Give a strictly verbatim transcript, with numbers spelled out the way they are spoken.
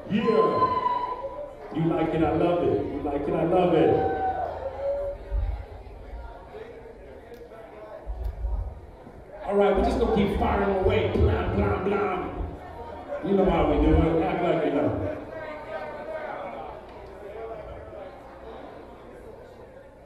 Yeah. You like it, I love it. You like it, I love it. All right, we're just gonna keep firing away. Blah, blah, blah. You know how we do it. Act like you know.